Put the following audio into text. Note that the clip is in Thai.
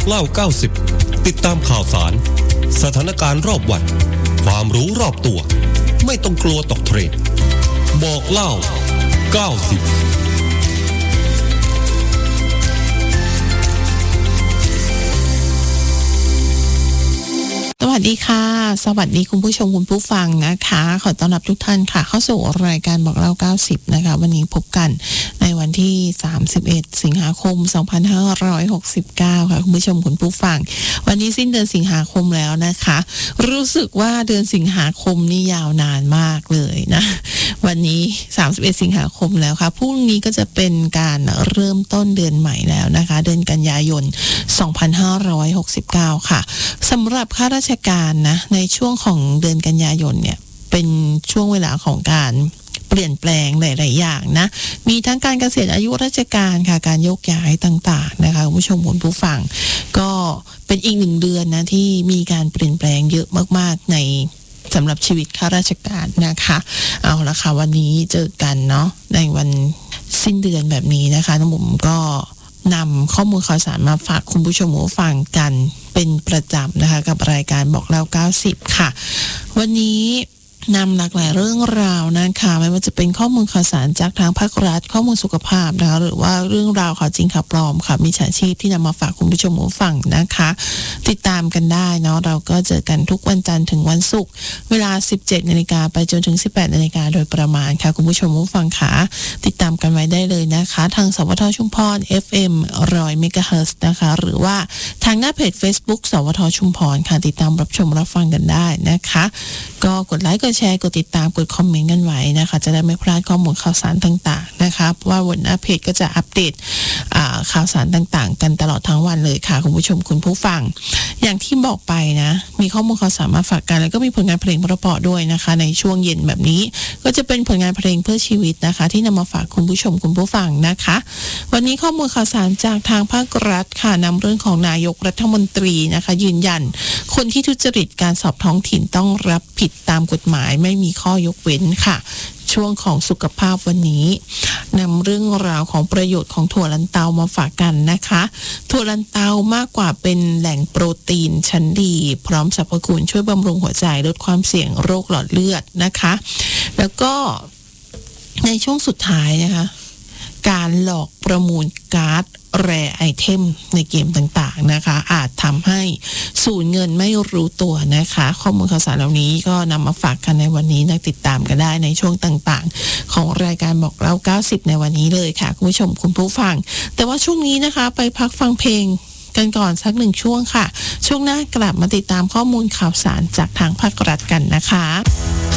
เล่า90ติดตามข่าวสารสถานการณ์รอบวันความรู้รอบตัวไม่ต้องกลัวตกเทรนด์บอกเล่า90 สวัสดีค่ะสวัสดีคุณผู้ชมคุณผู้ฟังนะคะขอต้อนรับทุกท่านค่ะเข้าสู่รายการบอกเล่า90นะคะวันนี้พบกันในวันที่31สิงหาคม2569ค่ะคุณผู้ชมคุณผู้ฟังวันนี้สิ้นเดือนสิงหาคมแล้วนะคะรู้สึกว่าเดือนสิงหาคมนี่ยาวนานมากเลยนะวันนี้31สิงหาคมแล้วค่ะพรุ่งนี้ก็จะเป็นการเริ่มต้นเดือนใหม่แล้วนะคะเดือนกันยายน2569ค่ะสำหรับข้าราชการนะในช่วงของเดือนกันยายนเนี่ยเป็นช่วงเวลาของการเปลี่ยนแปลงหลายๆอย่างนะมีทั้งการเกษียณอายุราชการค่ะการโยกย้ายต่างๆนะคะคุณผู้ชมคุณผู้ฟังก็เป็นอีก1เดือนนะที่มีการเปลี่ยนแปลงเยอะมากๆในสำหรับชีวิตข้าราชการนะคะเอาละค่ะวันนี้เจอกันเนาะในวันสิ้นเดือนแบบนี้นะคะน้องบุ๋มก็นำข้อมูลข่าวสารมาฝากคุณผู้ชมผู้ฟังกันเป็นประจำนะคะกับรายการบอกเล่า90ค่ะวันนี้นำหลากหลายเรื่องราวนะคะไม่ว่าจะเป็นข้อมูลข่าวสารจากทางภาครัฐข้อมูลสุขภาพนะคะหรือว่าเรื่องราวข่าวจริงข่าวปลอมค่ะมิจฉาชีพที่นำมาฝากคุณผู้ชมผู้ฟังนะคะติดตามกันได้เนาะเราก็เจอกันทุกวันจันทร์ถึงวันศุกร์เวลา 17:00 นไปจนถึง 18:00 นโดยประมาณค่ะคุณผู้ชมผู้ฟังค่ะติดตามกันไว้ได้เลยนะคะทางสวทชุมพร FM 100 เมกะเฮิรตซ์นะคะหรือว่าทางหน้าเพจ Facebook สวทชุมพรค่ะติดตามรับชมรับฟังกันได้นะคะก็กดไลค์กดแชร์กดติดตามกดคอมเมนต์กันไว้นะคะจะได้ไม่พลาดข้อมูลข่าวสารต่างๆนะคะว่าบนหน้าเพจก็จะอัปเดตข่าวสารต่างๆกันตลอดทั้งวันเลยค่ะคุณผู้ชมคุณผู้ฟังอย่างที่บอกไปนะมีข้อมูลข่าวสารมาฝากกันแล้วก็มีผลงานเพลงเพราะๆด้วยนะคะในช่วงเย็นแบบนี้ก็จะเป็นผลงานเพลงเพื่อชีวิตนะคะที่นำมาฝากคุณผู้ชมคุณผู้ฟังนะคะวันนี้ข้อมูลข่าวสารจากทางภาครัฐค่ะนำเรื่องของนายกรัฐมนตรีนะคะยืนยันคนที่ทุจริตการสอบท้องถิ่นต้องรับผิดตามกฎหมายไม่มีข้อยกเว้นค่ะช่วงของสุขภาพวันนี้นำเรื่องราวของประโยชน์ของถั่วลันเตามาฝากกันนะคะถั่วลันเตามากกว่าเป็นแหล่งโปรตีนชั้นดีพร้อมสรรพคุณช่วยบำรุงหัวใจลดความเสี่ยงโรคหลอดเลือดนะคะแล้วก็ในช่วงสุดท้ายนะคะการหลอกประมูลการ์ดแรไอเทมในเกมต่างๆนะคะอาจทำให้สูญเงินไม่รู้ตัวนะคะข้อมูลข่าวสารเหล่านี้ก็นำมาฝากกันในวันนี้นะติดตามกันได้ในช่วงต่างๆของรายการบอกเล่า90ในวันนี้เลยค่ะคุณผู้ชมคุณผู้ฟังแต่ว่าช่วงนี้นะคะไปพักฟังเพลงกันก่อนสัก1ช่วงค่ะช่วงหน้ากลับมาติดตามข้อมูลข่าวสารจากทางภาครัฐกันนะคะ